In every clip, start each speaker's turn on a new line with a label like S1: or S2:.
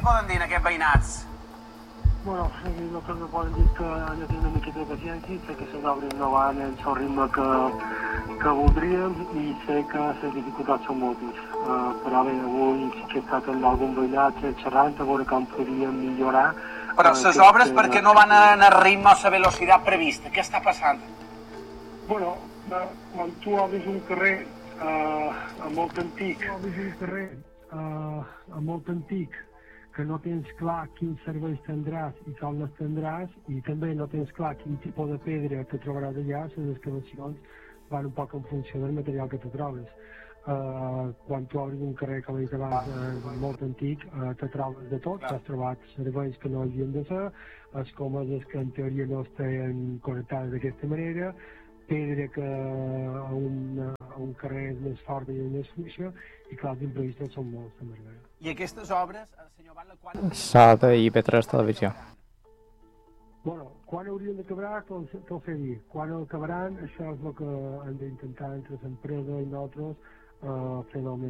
S1: poden dir aquests veïnats?
S2: Bueno, el que me poden dir que han de tenir una miqueta de paciència, sé que les obres no van en el ritme que voldríem i sé que les dificultats són moltes. Però bé, avui sí que he estat amb algun veïnat xerrant a veure com podríem millorar.
S1: Però les obres per què no van en el ritme o la velocitat prevista? Què està passant?
S2: Bueno, quan tu obres un carrer molt antic, que no tens clar quins serveis tindràs i com les tindràs, i també no tens clar quin tipus de pedra que trobaràs allà, les excavacions van un poc en funció del material que te trobes. Quan tu obres un carrer, com he dit abans, molt antic, te trobes de tot, t'has trobat serveis que no havien de ser, escomeses que en teoria no estan connectades d'aquesta manera, pedra que a un carrer és més forta i més fluixa, i clar, els imprevistos són molts, també.
S1: I aquestes obres, senyor Batlle, quan...
S3: S'ha d'IP3 Televisió.
S2: Bueno, quan haurien d'acabar, t'ho sé dir. Quan acabaran, això és el que hem d'intentar entre l'empresa i nosaltres fer el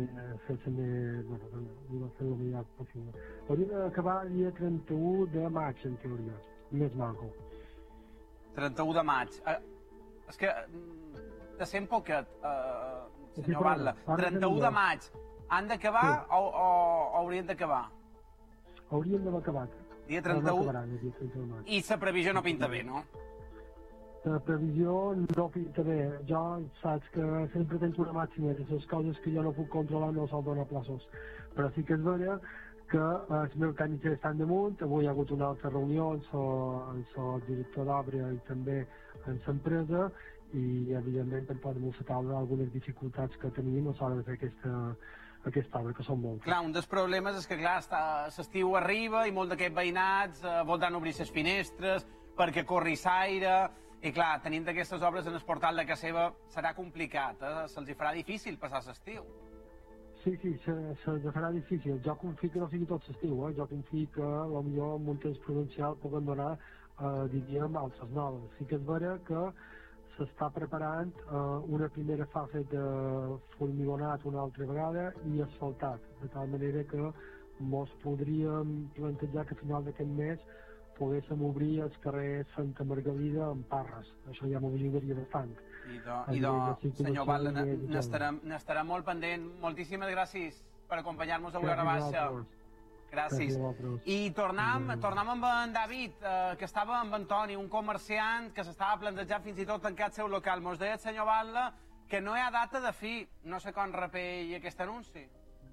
S2: millor possible. Hauríem d'acabar el dia 31 de maig, en teoria, més maco.
S1: 31 de maig. És que te sent poquet, senyor Batlle. 31 de maig. Han d'acabar o haurien d'acabar?
S2: Haurien d'haver acabat.
S1: Dia 31. I la previsió no pinta bé, no?
S2: La previsió no pinta bé. Jo saps que sempre tens una màxima de les coses que jo no puc controlar no se'l donar plaços. Però sí que és vera que els meus tècnics estan damunt. Avui hi ha hagut una altra reunió amb el director d'obra i també amb l'empresa i evidentment per poder mos taula algunes dificultats que tenim a l'hora de fer aquesta obra, que són moltes.
S1: Clar, un dels problemes és que, clar, l'estiu arriba i molts d'aquests veïnats voldran obrir les finestres perquè corri l'aire, i clar, tenint aquestes obres en el portal de casa seva serà complicat, se'ls farà difícil passar l'estiu.
S2: Sí, se'ls farà difícil. Jo confio que no sigui tot l'estiu, jo confio que potser en un temps prudencial poden donar, diríem, altres noves. Sí que és vera que s'està preparant una primera fase de formigonat una altra vegada i asfaltat, de tal manera que mos podríem plantejar que a final d'aquest mes poguéssim obrir els carrers Santa Margalida amb parres. Això ja m'ho ajudaria bastant.
S1: Senyor Batlle, n'estarà molt pendent. Moltíssimes gràcies per acompanyar-nos a Hora Baixa. Gràcies. I tornem amb en David, que estava amb Antoni, un comerciant que s'estava plantejant fins i tot tancar el seu local. Mos deia el senyor Batlle que no hi ha data de fi. No sé com repell aquest anunci.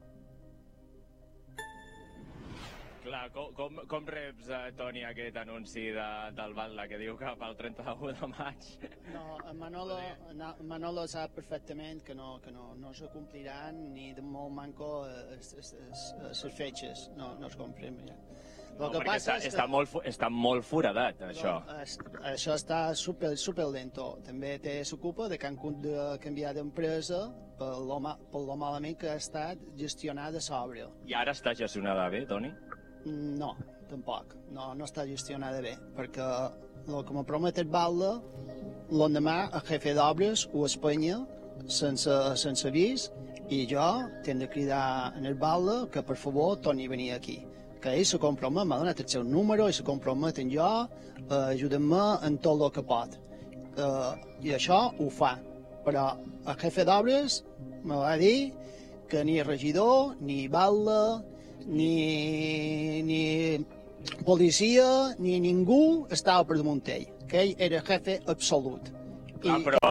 S4: Clar, com reps, Toni, aquest anunci del Batlle que diu que pel 31 de maig?
S5: No, Manolo sap perfectament que no se compliran ni de molt manco les fetges, no es compliran.
S4: No, perquè està molt foradat, això.
S5: Això està super lento. També s'ocupa de que han de canviar d'empresa per lo malament que ha estat gestionada l'obra.
S4: I ara està gestionada bé, Toni?
S5: No, tampoc. No està gestionada bé, perquè el que me promet el Batlle, l'endemà el jefe d'obres ho espanya sense avís i jo tinc de cridar en el Batlle que per favor torni a venir aquí. Que ell se compromet, m'ha donat el seu número i se compromet en jo, ajudant-me en tot el que pot. I això ho fa. Però el jefe d'obres me va dir que ni regidor, ni Batlle, ni policia, ni ningú estava per damunt ell, que ell era jefe absolut.
S4: Però